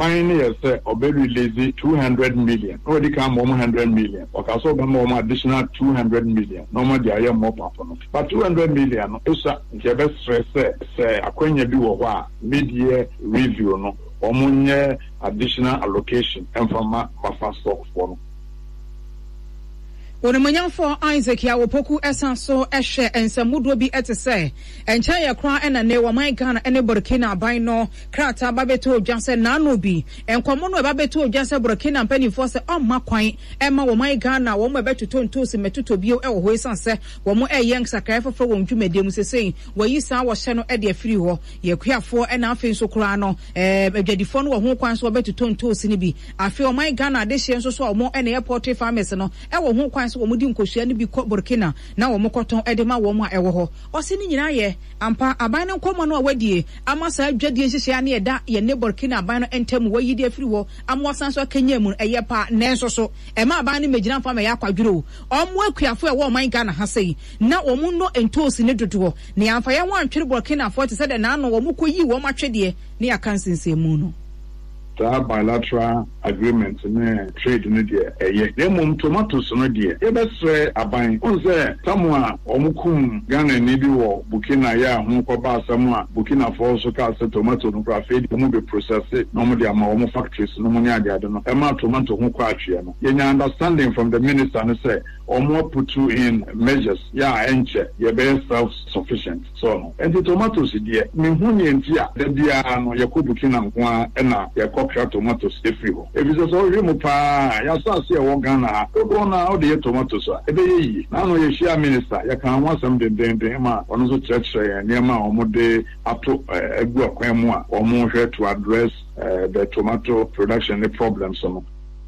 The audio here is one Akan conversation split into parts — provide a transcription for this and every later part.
aban ne yese obe release 200 million no dey come 100 million okaso be more additional 200 million no more dey more papa no but 200 million no isa nke be stress say akwanya bi wo ho a mid-year review no omunye additional allocation and from buffer stock for no. Onimanyamfo Isaac ya wopoku esanso ehwe ensamudo bi etese encha ye kra ena ne waman Ghana ene Burkina aban no krata babeto odwase nano bi enkomo no babeto odwase Burkina mpanifo se omma kwan ema waman Ghana wo mo betuto ntosi metuto bio e wo ho esanse wo mo eyen sakai fofo wo ndwumedem sesei wayi sa wo hye no e de afiri ho ye kuafo ena afi so kra no adwadifo no wo ho kwan so betuto ntosi ni bi afi waman Ghana de hye nso so wo mo ena airport farmers no e wo ho kwan so wo mudi nkohua ni bi ko Burkina na wo mokoton edema wo mo a ewo ho osi ni nyina ye ampa aban ne nkomo no awadie amasa adwadie hyehyia ne eda ye ne Burkina aban no entamu wayi de afiri ho amwosan so kanya mu eye pa nenso so ema aban ne megina fa me yakwadwuro omo akuafo e wo man Ghana ha sei na wo mu no entosi ne dodo ne amfa ye wantwere Burkina fo te se de na no wo mu koyi wo matwede ne akansinsemu no bilateral agreement ne trade no de eye tomatoes no de ebesre aban onse samwa omukum Ghana ni bi wo Burkina ya ho ko ba samwa Burkina for so ka se tomato no kra fe di mo be process no mo de ama wo factories no mo nya de no e ma tomato ho kwa atwe no ye nya understanding from the minister no say omo put in measures ya enche ye be self sufficient so no and the tomatoes de me hu nye ntia da bia no ye ko Burkina nko a na ye tomatoes every ho if it's so remu pa ya so se wo Ghana do na o de tomatoes e be yi na no ye share minister ya kan wasam den ma ono so church ne ma o mo de ato egu akwan mu a o mo hwe to address the tomato production problems so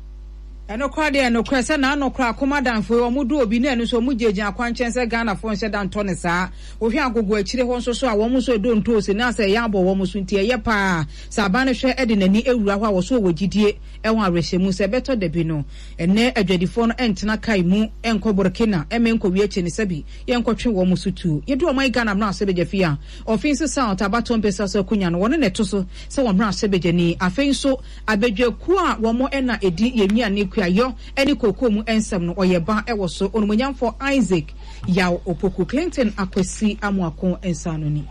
eno kwade eno kwese na anokra akomadanfo omudu obi na enu so mugyegia kwanchense Ghana fo nse dan tone saa ohwe agogo akire ho nso so a wo mu so do ntosi na se ya abo wo mu so ntie ye pa sabane hwe ede nani ewura ho a wo so wogidie eho arehemu se beto de bi no ene adwadifo no entena kai mu enko Burkina emenko wi eche ne sabi ye nkotwe wo mu so tu ye do oman Ghana na asebeje fia offense south abaton pesa so kunya no woni neto so se wo mra asebeje ni afenso abedwaku a wo mo ena edi yemia ne ayo eni kokomu ensem no oyeba ewo so onumonyamfo Isaac ya opoku Clinton akwesi amuako ensano ni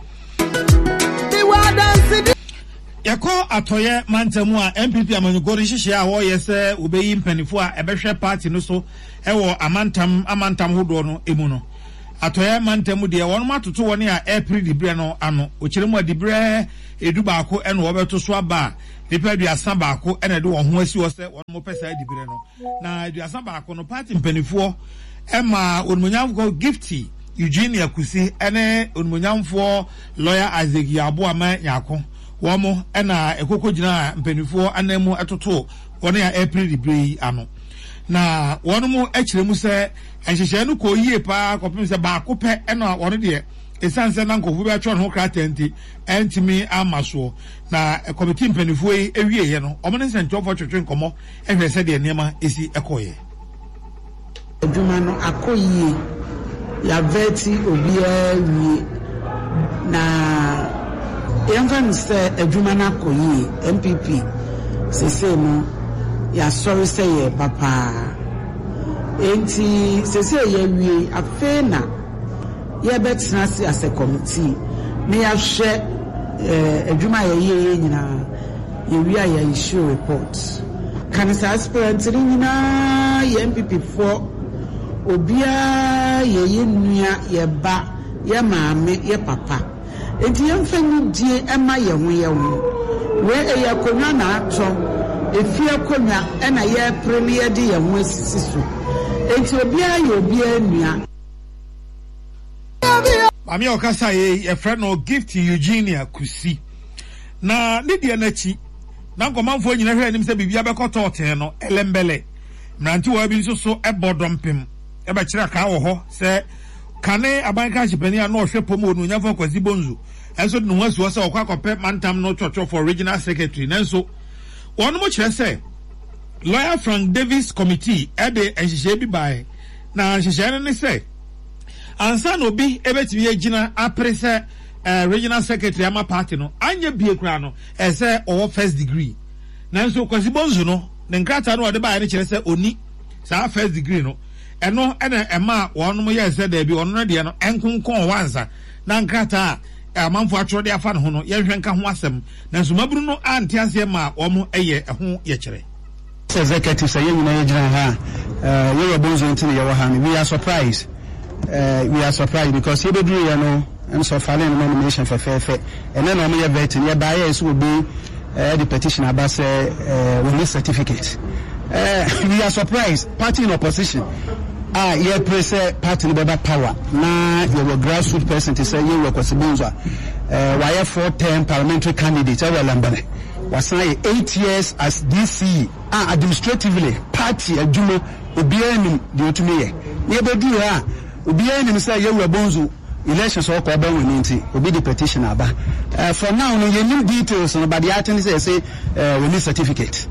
yako atoye mantamu a MPP amanyugori hihye a wo yese obeyi mpanifo a ebehwe party no so ewo amantam hodo no emu no atoye mantamu de won matoto won a April dibre no ano okiremu adibre edu baako ene wo beto so aba nipa aduasa baako ene de wo ho asi wo se won mo pesa adibire no na aduasa baako no party mpanifo ema onmonyamfo Gifty Eugenia Kusi ene onmonyamfo lawyer Isaac Yabo ama yako wo mo ena ekokogina mpanifo anamu atoto won ya April dibre ano na won mo akiremu se enhyehyɛ no ko yie pa kopim se baako pɛ ena won de esanse na nkofu bi atwa no kra tenti entimi amaso na committee mpanifo yi ewie ye no omo ne sentofo twetwe nkomo ehwe se de niema esi ekoye adwuma no akoyie ya veti obia wie na yamfa se adwuma na akoyie MPP sese no ya sorry say ye papa enti sese ye wie afena ye betena si as a committee me ya hwe adwuma ye nyina ye wi ya issue report kan sa aspirant ni nyina ye MPP for obia ye nua ye ba ye maame ye papa enti ye mfanyi die ema ye ho ye ho we ye konwa na ato efie konwa ena ye premier de ye ho asisi so enti obia ye obia nua Mami okasa ye friend no Gifty Eugenia Kusi na ne die nachi na nkomanfo nyina hwe anim se bibia bekoto oten no elembele mranti wa bi nso so ebodompem ebe kira ka wo ho se kane abanka chipani a no hwe pom onu nyafo kwasi bonzu enso de no wasu se okwa kope mantam no chocho for regional secretary nanso wonu mo kire se lawyer Frank Davis committee ede enhyehyɛ bi bae na enhyehyɛ ne se ansa no bi ebetimi agina regional secretary ama party no anya bie kura no ese or first degree nanso Kwasi Bonzo no ne nkrata no ode ba ne kyerɛ sɛ oni saa first degree no ɛno ɛna ɛma wɔn mo yɛ sɛ da bi ɔno no deɛ no ɛnkonkɔn wansa na nkrata amanfo atworo de afa ne ho no yɛhwɛ nka ho asɛm nanso maburu no ante aseɛ ma wɔn ɛyɛ ɛho yɛ kyerɛ executive say you know ha we Bonzo until you ha we are surprised because he be do you know and so filing nomination for fair and then we are vetting yeah by yes will be the petition about say release certificate we are surprised party in opposition yeah press party in better power na you were grassroots person to say you were Kwasi Bonzo why 4-term parliamentary candidate Lambane was 8 years as DC administratively party adwuma obianim de otumiye ye bedu ha obianim say you were Bonzo elections or kwa ban wini obi the petition aba for now no you need details no but the item say we need certificate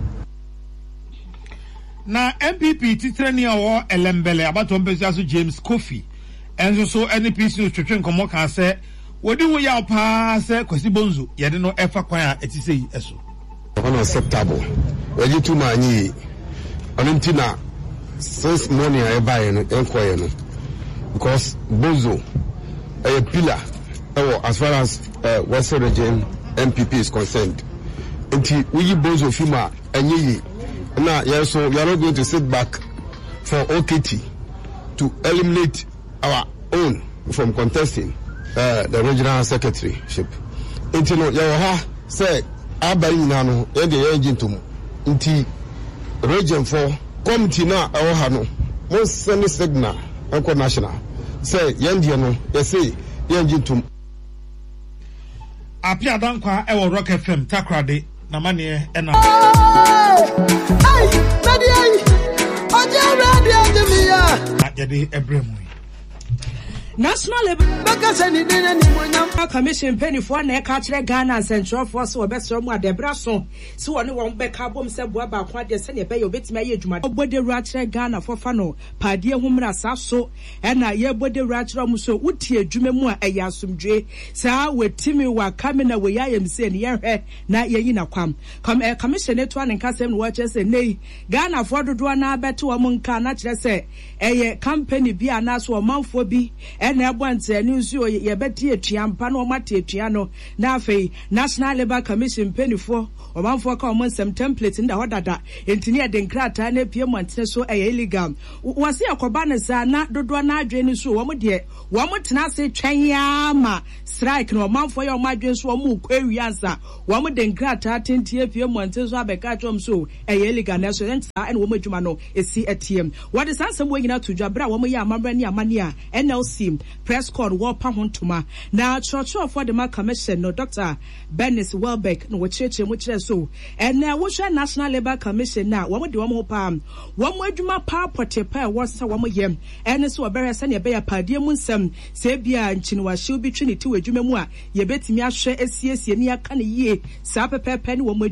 na MPP titrani awo elembele abato mpesi aso James Kofi enso so NPC no twetwe nkomo kan se wodi wo ya pa se Kwasi Bonzo yede no efa kwan a etise yi eso unacceptable we too many onentina since morning I buy no enkoye no because Bonzo a pillar as far as Western Region MPP is concerned. Until we Bonzo Fima and now, yes, so we are not going to sit back for OKT to eliminate our own from contesting the regional secretaryship. Until Yaha say, Abayinano, and the engine to Inti region for committee now, our Hano, most semi signal, Uncle National. Say Yandiano, they say Yanjin to Apia Dankwa, our Rock FM, Takrade, Namani, and National Commission penny for na catch Ghana and Central Force or best from the Brasso. So only one back album said about what they send a bay of it may you my body ratchet Ghana for Fano, Padia Humra Sasso, and I ye body ratchet so would ye Jumemua a yasum J. Sa with Timmy were coming away. I am saying, yeah, na ye in a come a commission at one and Cassam watches and nay Ghana for the Duana better among Kana say a company be an ass or month for be. And I want to news you ye better Chiampano Mate Chiano, Nafe, National Labour Commission penny for or one for common some templates in the Hodada, Intinia Denkrata, and Piemont, so a illegal. Was here Cobanasa, not Dodwana Jenny, so one dear, one more Tanasi Chayama, strike no man for your margins, one more query answer, one more Denkrata, Tintia Piemont, so I becatum so a illegal national and woman Jumano is see a TM. What is answer way out to Jabra, one more Mamania Mania, NLC. Press call war pahontuma. Now church for the commission no Dr. Bernice Welbeck no church which is so. And now which National Labour Commission now one with the one more palm. One more juma pa potepa was one more yem. And so a better send a bear padiamunsem, Sabia and Chinua she'll be trinity to a jumemua. Ye bet me a share SCS ye near can ye. Sapa penny one more